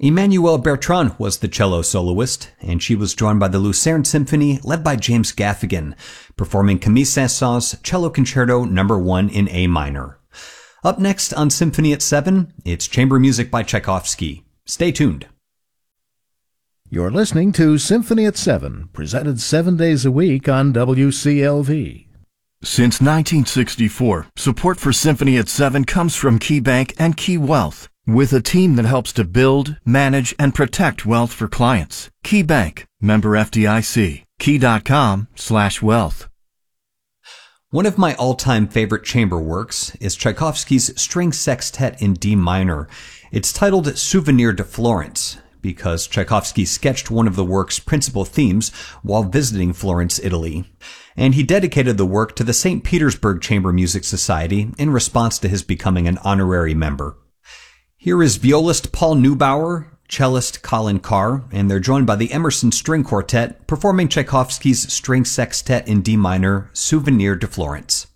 Emmanuelle Bertrand was the cello soloist, and she was joined by the Lucerne Symphony led by James Gaffigan, performing Camille Saint-Saëns' Cello Concerto No. 1 in A minor. Up next on Symphony at 7, it's chamber music by Tchaikovsky. Stay tuned. You're listening to Symphony at 7, presented 7 days a week on WCLV. Since 1964, support for Symphony at 7 comes from KeyBank and Key Wealth, with a team that helps to build, manage, and protect wealth for clients. KeyBank, member FDIC, key.com/wealth. One of my all-time favorite chamber works is Tchaikovsky's String Sextet in D minor. It's titled Souvenir de Florence, because Tchaikovsky sketched one of the work's principal themes while visiting Florence, Italy. And he dedicated the work to the St. Petersburg Chamber Music Society in response to his becoming an honorary member. Here is violist Paul Neubauer, cellist Colin Carr, and they're joined by the Emerson String Quartet performing Tchaikovsky's String Sextet in D minor, Souvenir de Florence.